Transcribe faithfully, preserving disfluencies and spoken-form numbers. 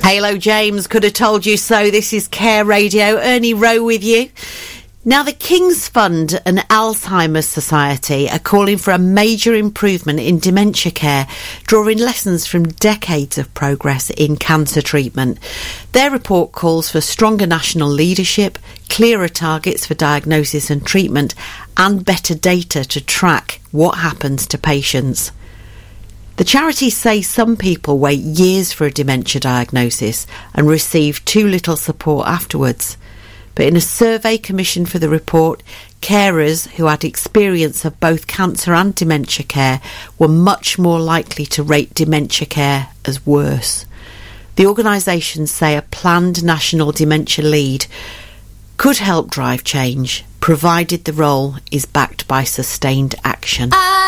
Halo James, could have told you so. This is Care Radio. Ernie Rowe with you. Now, the King's Fund and Alzheimer's Society are calling for a major improvement in dementia care, drawing lessons from decades of progress in cancer treatment. Their report calls for stronger national leadership, clearer targets for diagnosis and treatment, and better data to track what happens to patients. The charities say some people wait years for a dementia diagnosis and receive too little support afterwards. But in a survey commissioned for the report, carers who had experience of both cancer and dementia care were much more likely to rate dementia care as worse. The organisations say a planned national dementia lead could help drive change, provided the role is backed by sustained action.